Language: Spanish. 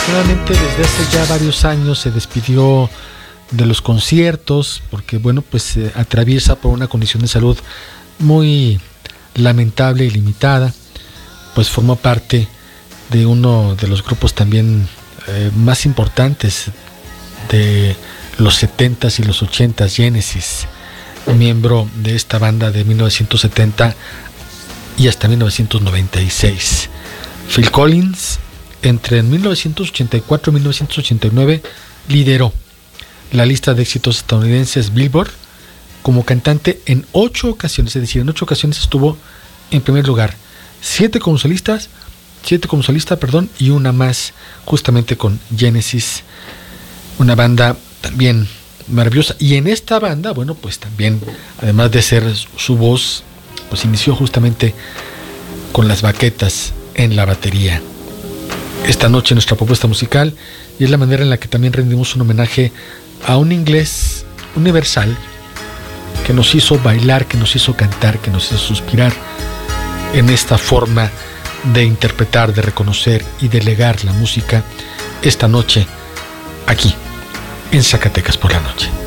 desafortunadamente desde hace ya varios años se despidió de los conciertos porque, bueno, pues atraviesa por una condición de salud muy lamentable y limitada. Pues formó parte de uno de los grupos también más importantes de los 70s y los 80s, Genesis, miembro de esta banda de 1970 y hasta 1996. Phil Collins, entre 1984 y 1989, lideró la lista de éxitos estadounidenses Billboard como cantante en 8 ocasiones, es decir, en 8 ocasiones estuvo en primer lugar, 7 como solista, y una más justamente con Genesis, una banda también maravillosa. Y en esta banda, bueno, pues también, además de ser su voz, pues inició justamente con las baquetas en la batería. Esta noche nuestra propuesta musical, y es la manera en la que también rendimos un homenaje a un inglés universal que nos hizo bailar, que nos hizo cantar, que nos hizo suspirar en esta forma de interpretar, de reconocer y de legar la música esta noche aquí en Zacatecas por la noche.